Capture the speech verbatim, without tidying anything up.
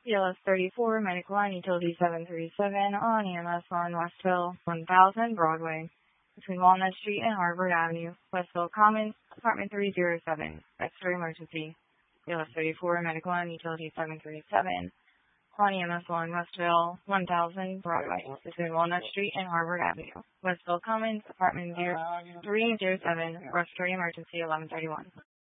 B L S thirty-four, Medical Line, Utility seven three seven on E M S on Westville, one thousand Broadway, between Walnut Street and Harvard Avenue, Westville Commons, Apartment three oh seven, Extra Emergency. B L S thirty-four, Medical Line, Utility seven three seven on E M S on Westville, one thousand Broadway, between Walnut Street and Harvard Avenue, Westville Commons, Apartment three oh seven, Extra Emergency, eleven thirty-one.